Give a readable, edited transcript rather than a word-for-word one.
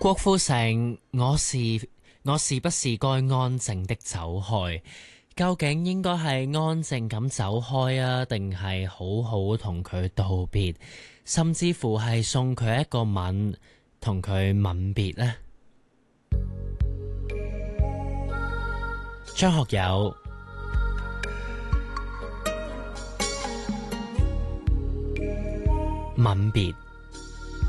郭富城，我是不是該安靜的走開？究竟應該係安靜咁走開啊，定係好好同佢道別，甚至乎係送佢一個吻，同佢吻別呢？張學友，吻別。